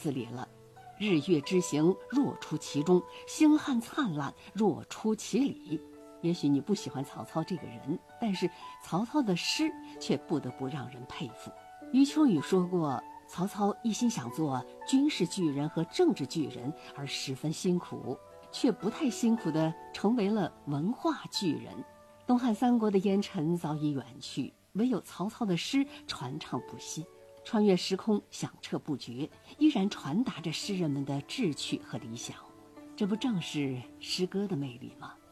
字里了。日月之行，若出其中；星汉灿烂，若出其里。也许你不喜欢曹操这个人，但是曹操的诗却不得不让人佩服。余秋雨说过，曹操一心想做军事巨人和政治巨人，而十分辛苦，却不太辛苦地成为了文化巨人。东汉三国的烟尘早已远去，唯有曹操的诗传唱不息，穿越时空，响彻不绝，依然传达着诗人们的志趣和理想。这不正是诗歌的魅力吗？